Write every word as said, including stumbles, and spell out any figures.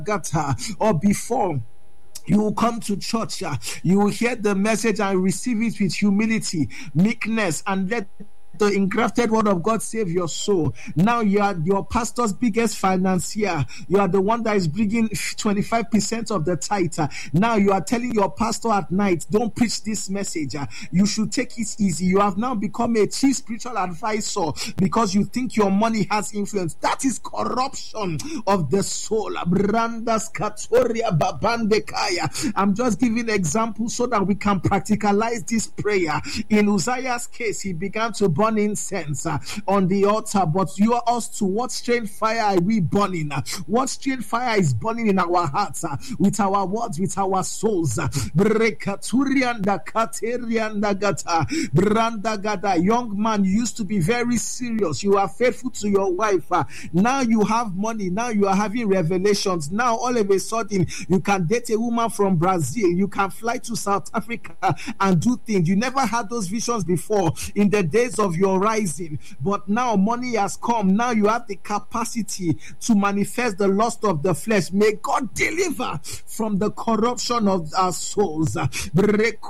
or before you will come to church, uh, you will hear the message and receive it with humility, meekness, and let the engrafted word of God save your soul. Now you are your pastor's biggest financier. You are the one that is bringing twenty-five percent of the tithe. Now you are telling your pastor at night, don't preach this message. You should take it easy. You have now become a chief spiritual advisor because you think your money has influence. That is corruption of the soul. I'm just giving examples so that we can practicalize this prayer. In Uzziah's case, he began to burn incense uh, on the altar, but you are us to what strange fire are we burning? Uh, what strange fire is burning in our hearts, uh, with our words, with our souls? Uh, young man, you used to be very serious. You are faithful to your wife. Uh, now you have money. Now you are having revelations. Now all of a sudden you can date a woman from Brazil. You can fly to South Africa and do things. You never had those visions before in the days of your rising, but now money has come. Now you have the capacity to manifest the lust of the flesh. May God deliver from the corruption of our souls. May